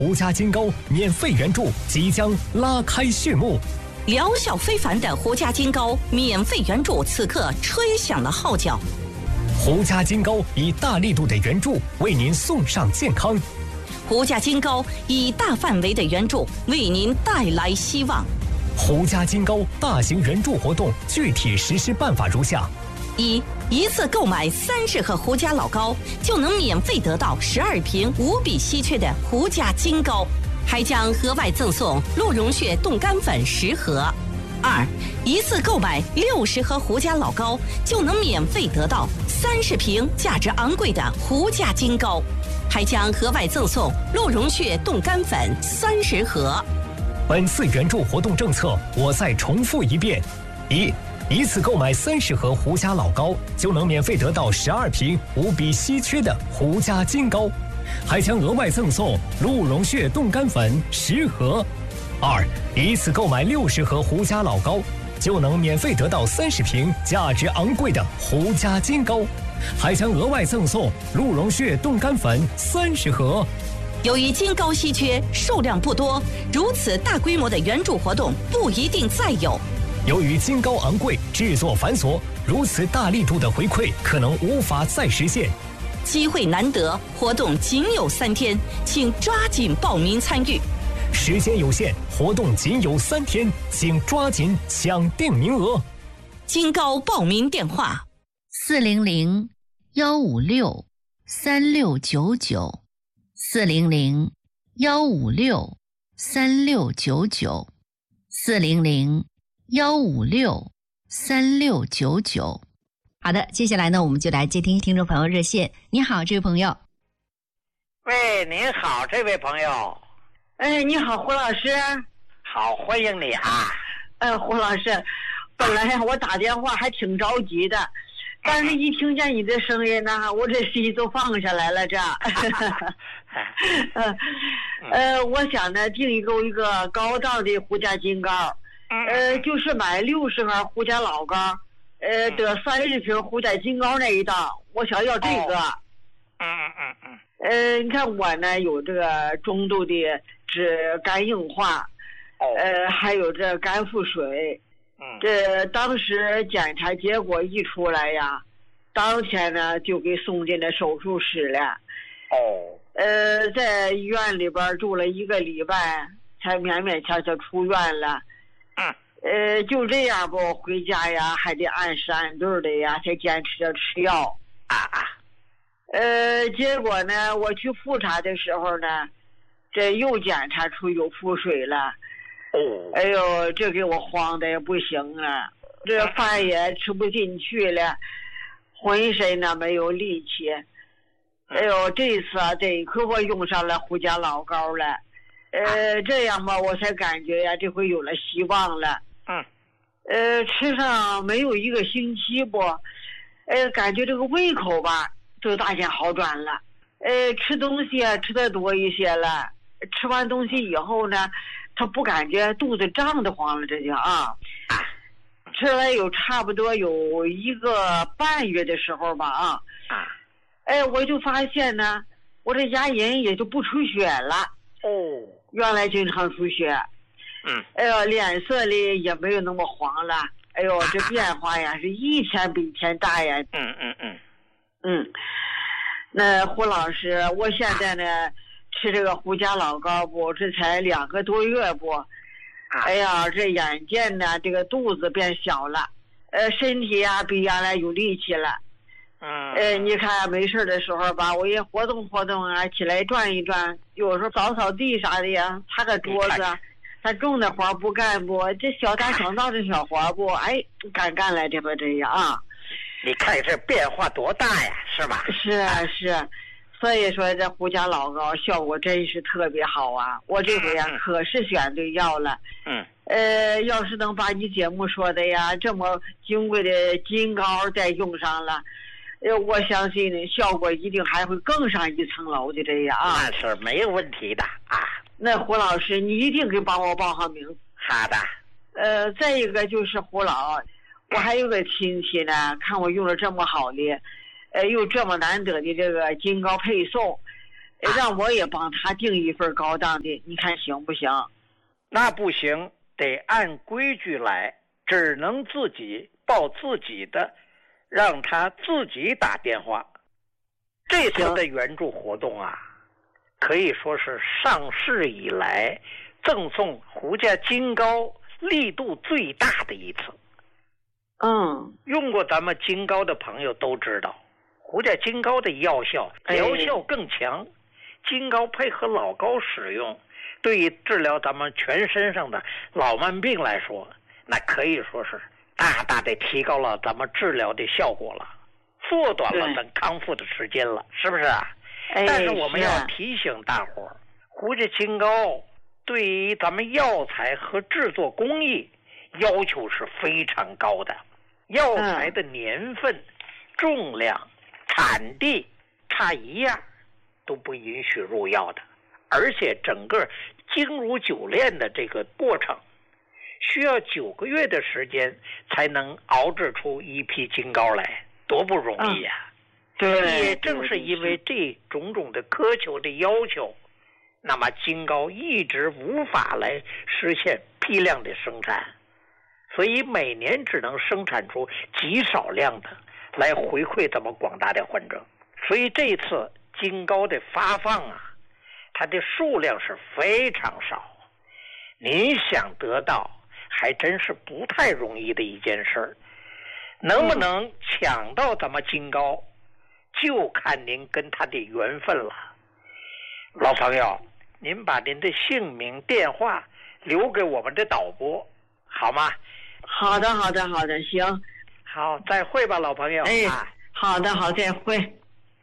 胡家金膏免费援助即将拉开序幕， 疗效非凡的胡家金膏免费援助此刻吹响了号角。 胡家金膏以大力度的援助为您送上健康， 胡家金膏以大范围的援助为您带来希望。 胡家金膏大型援助活动具体实施办法如下： 一次购买30盒胡家老膏，就能免费得到12瓶无比稀缺的胡家金膏，还将额外赠送鹿茸血冻干粉10盒。一次购买60盒胡家老膏，就能免费得到30瓶价值昂贵的胡家金膏，还将额外赠送鹿茸血冻干粉30盒。 本次援助活动政策，我再重复一遍：一次购买30盒胡家老膏，就能免费得到12瓶无比稀缺的胡家金膏，还将额外赠送鹿茸血冻干粉10盒。一次购买60盒胡家老膏，就能免费得到30瓶价值昂贵的胡家金膏，还将额外赠送鹿茸血冻干粉30盒。 由于金膏稀缺，数量不多，如此大规模的援助活动不一定再有。 由于金膏昂贵，制作繁琐，如此大力度的回馈可能无法再实现。 机会难得，活动仅有3天，请抓紧报名参与。 时间有限，活动仅有3天，请抓紧抢订名额。 金膏报名电话 400-156-3699，400-156-3699。好的，接下来呢，我们就来接听听众朋友热线。你好，这位朋友。 喂，您好，这位朋友。 哎，你好，胡老师。 好，欢迎你啊。 胡老师，本来我打电话还挺着急的，但是一听见你的声音呢，我这心都放下来了。这，我想呢订一个高档的胡家金膏，就是买60盒胡家老膏，得30瓶胡家金膏那一档，我想要这个。你看我呢有这个中度的脂肝硬化，还有这肝腹水。这当时检查结果一出来呀，当天呢就给送进了手术室了。在医院里边住了1个礼拜，才勉勉强强出院了。就这样不回家呀，还得按时按顿的呀，才坚持着吃药。结果呢，我去复查的时候呢，这又检查出有腹水了。哎呦，这给我慌的也不行了，这饭也吃不进去了，浑身呢没有力气。哎呦，这次啊，得亏我用上了胡家老膏了。这样吧，我才感觉呀，这回有了希望了。吃上没有1个星期不，感觉这个胃口吧都大见好转了。吃东西啊吃的多一些了，吃完东西以后呢，他不感觉肚子胀得慌了，这就吃了差不多有1个半月的时候吧我就发现呢，我这牙龈也就不出血了。原来经常出血。脸色里也没有那么黄了。这变化呀是一天比一天大呀。那胡老师，我现在呢吃这个胡家老膏不，这才2个多月不。哎呀，这眼见呢这个肚子变小了，身体呀比原来有力气了。你看没事的时候吧，我也活动活动啊，起来转一转，有时候扫扫地啥的呀，擦个桌子。他重的活不干不，这小打小闹的小活不，敢干来这不这样。 你看这变化多大呀，是吧？ 是，所以说这胡家老膏效果真是特别好啊！我这回呀可是选对药了。要是能把你节目说的呀这么金贵的金膏再用上了，我相信效果一定还会更上一层楼的这样那是没有问题的那胡老师，你一定给帮我报上名。 好的。 再一个就是胡老，我还有个亲戚呢，看我用了这么好的，又这么难得的这个金膏配送， 让我也帮他订一份高档的，你看行不行？ 那不行，得按规矩来，只能自己报自己的，让他自己打电话。这次的援助活动啊，可以说是上市以来赠送胡家金膏力度最大的一次。用过咱们金膏的朋友都知道，胡家金膏的疗效更强。金膏配合老膏使用，对于治疗咱们全身上的老慢病来说，那可以说是大大的提高了咱们治疗的效果了，缩短了咱康复的时间了，是不是啊？但是我们要提醒大伙儿，胡家金膏对于咱们药材和制作工艺要求是非常高的，药材的年份、重量、产地差一样都不允许入药的，而且整个精如酒炼的这个过程需要9个月的时间才能熬制出一批金膏来，多不容易呀！ 对， 也正是因为这种种的苛求的要求，那么金膏一直无法来实现批量的生产，所以每年只能生产出极少量的来回馈咱们广大的患者。所以这次金膏的发放啊，它的数量是非常少，您想得到还真是不太容易的一件事。能不能抢到咱们金膏，就看您跟他的缘分了。老朋友，您把您的姓名电话留给我们的导播好吗？ 好的，行。 好，再会吧，老朋友。 好的，再会。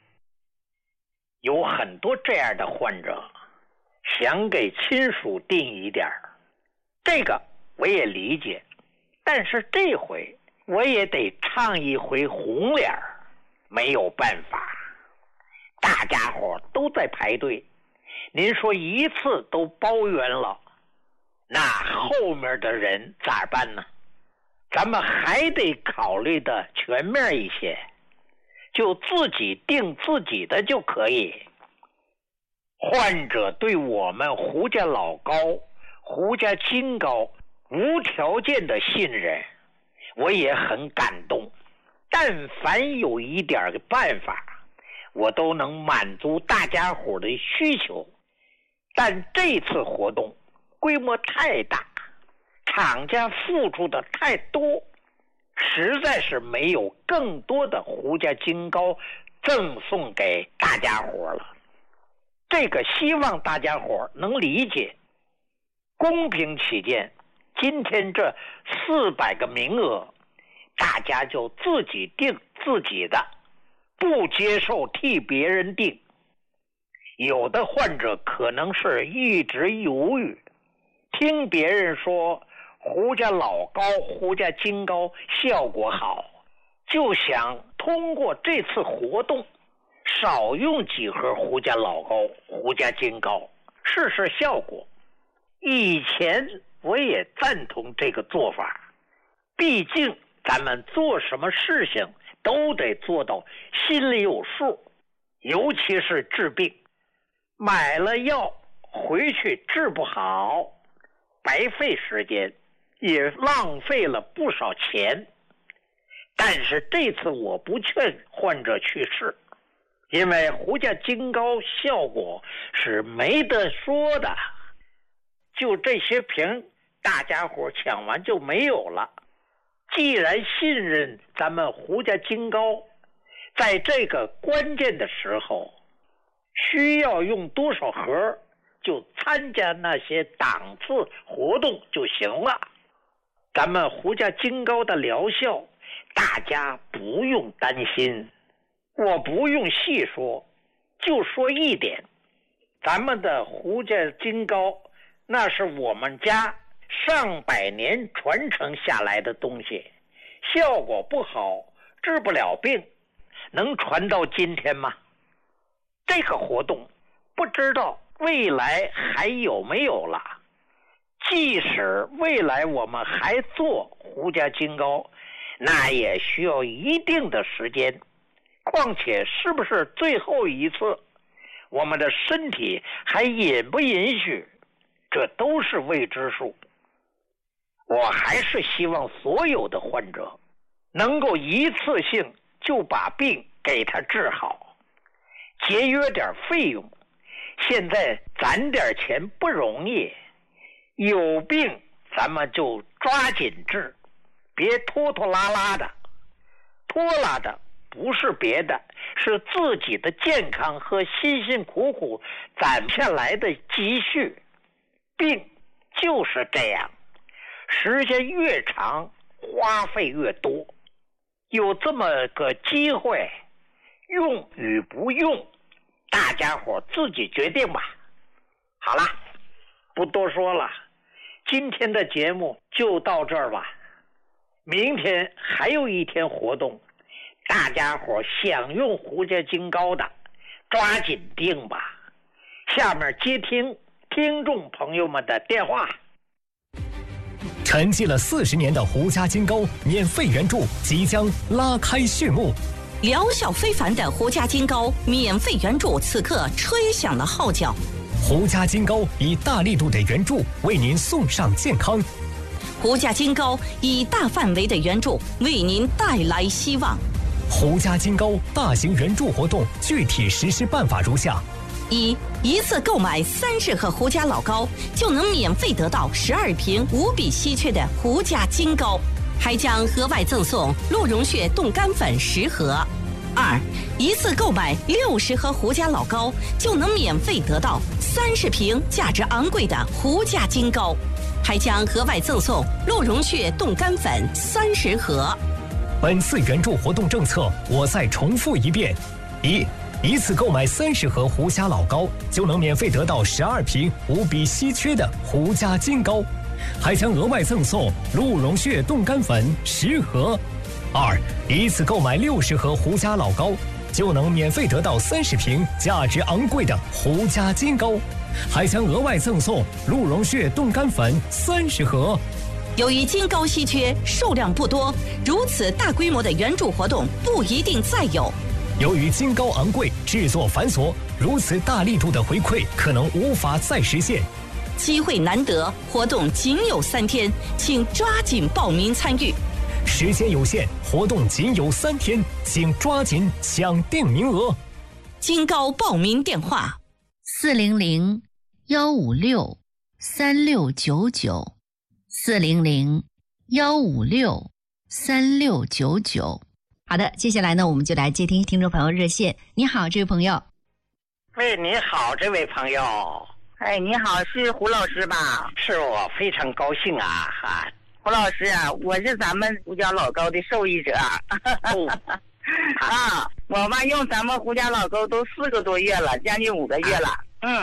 有很多这样的患者想给亲属订一点，这个我也理解，但是这回我也得唱一回红脸，没有办法，大家伙都在排队，您说一次都包圆了，那后面的人咋办呢？咱们还得考虑的全面一些，就自己定自己的就可以。患者对我们胡家老膏、胡家金膏无条件的信任，我也很感动。但凡有一点的办法，我都能满足大家伙的需求。但这次活动规模太大，厂家付出的太多，实在是没有更多的胡家金膏赠送给大家伙了。这个希望大家伙能理解，公平起见，今天这400个名额，大家就自己定自己的，不接受替别人定。有的患者可能是一直犹豫，听别人说胡家老膏、胡家金膏效果好，就想通过这次活动少用几盒胡家老膏、胡家金膏，试试效果。以前我也赞同这个做法，毕竟咱们做什么事情都得做到心里有数，尤其是治病，买了药回去治不好，白费时间，也浪费了不少钱。但是这次我不劝患者去试，因为胡家金膏效果是没得说的，就这些瓶大家伙抢完就没有了。既然信任咱们胡家金膏，在这个关键的时候需要用多少盒，就参加那些档次活动就行了。咱们胡家金膏的疗效大家不用担心，我不用细说，就说一点，咱们的胡家金膏那是我们家上百年传承下来的东西，效果不好，治不了病，能传到今天吗？这个活动不知道未来还有没有了。即使未来我们还做胡家金膏，那也需要一定的时间。况且是不是最后一次， 我们的身体还允不允许，这都是未知数。我还是希望所有的患者能够一次性就把病给他治好，节约点费用。现在攒点钱不容易，有病咱们就抓紧治，别拖拖拉拉的。拖拉的不是别的，是自己的健康和辛辛苦苦攒下来的积蓄。病就是这样，时间越长花费越多。有这么个机会，用与不用大家伙自己决定吧。好了，不多说了，今天的节目就到这儿吧。明天还有一天活动，大家伙想用胡家金膏的抓紧订吧。下面接听听众朋友们的电话。 沉寂了40年的胡家金膏免费援助即将拉开序幕， 疗效非凡的胡家金膏免费援助此刻吹响了号角。 胡家金膏以大力度的援助为您送上健康， 胡家金膏以大范围的援助为您带来希望。 胡家金膏大型援助活动具体实施办法如下： 一次购买30盒胡家老膏，就能免费得到12瓶无比稀缺的胡家金膏，还将额外赠送鹿茸血冻干粉10盒。一次购买60盒胡家老膏，就能免费得到30瓶价值昂贵的胡家金膏，还将额外赠送鹿茸血冻干粉30盒。 本次援助活动政策，我再重复一遍：一次购买30盒胡家老膏，就能免费得到12瓶无比稀缺的胡家金膏，还将额外赠送鹿茸血冻干粉10盒。一次购买60盒胡家老膏，就能免费得到30瓶价值昂贵的胡家金膏，还将额外赠送鹿茸血冻干粉30盒。 由于金膏稀缺，数量不多，如此大规模的援助活动不一定再有。 由于金膏昂贵，制作繁琐，如此大力度的回馈可能无法再实现。 机会难得，活动仅有3天，请抓紧报名参与。 时间有限，活动仅有3天，请抓紧抢订名额。 金膏报名电话 400-156-3699，400-156-3699。好的，接下来呢，我们就来接听听众朋友热线。你好，这位朋友。 喂，你好，这位朋友。 哎，你好，是胡老师吧？ 是我，非常高兴啊！ 胡老师啊，我是咱们胡家老膏的受益者。我吧用咱们胡家老膏都4个多月了，将近5个月了。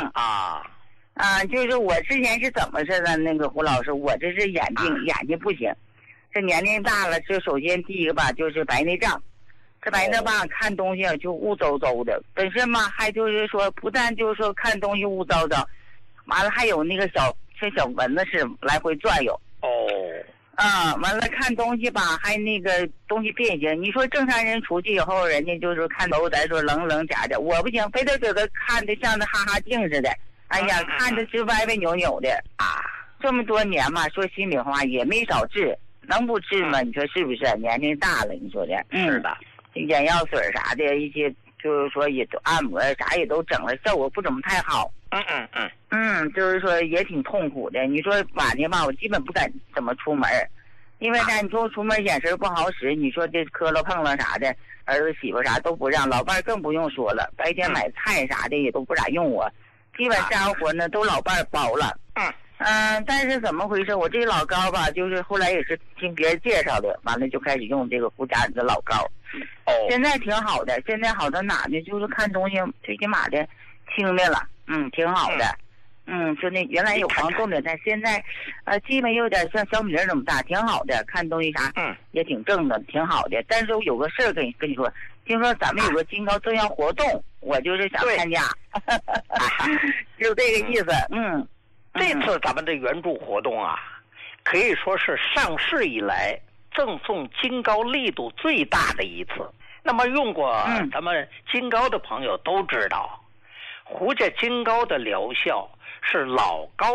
就是我之前是怎么事的？那个胡老师，我这是眼睛不行。这年龄大了，这首先第一个吧，就是白内障。这白内障看东西就雾糟糟的，本身嘛还就是说，不但就是说看东西雾糟糟，完了还有那个像小蚊子似的来回转悠。完了看东西吧，还那个东西变形。你说正常人出去以后，人家就是看楼咱说棱假的，我不行，非得给他看的像那哈哈镜似的。哎呀，看着是歪歪扭扭的啊！这么多年嘛，说心里话也没少治。能不治吗？你说是不是？年龄大了，你说的。 是的， 眼药水啥的一些，就是说也都按摩啥也都整了，效果不怎么太好。就是说也挺痛苦的。你说晚上吧，我基本不敢怎么出门，因为呢，你说出门眼神不好使，你说这磕了碰了啥的，儿子媳妇啥都不让，老伴更不用说了，白天买菜啥的也都不咋用我，基本家务活呢都老伴包了。但是怎么回事？我这个老膏吧，就是后来也是听别人介绍的，完了就开始用这个胡家的老膏。现在挺好的，现在好到哪呢？就是看东西最起码的轻的了，挺好的。就那原来有黄豆的，但现在基本有点像小米粒那么大，挺好的，看东西啥也挺正的，挺好的。但是有个事儿跟你说，听说咱们有个金膏赠销活动，我就是想参加，就这个意思。 这次咱们的援助活动啊，可以说是上市以来赠送金膏力度最大的一次。那么用过咱们金膏的朋友都知道， 胡家金膏的疗效是老高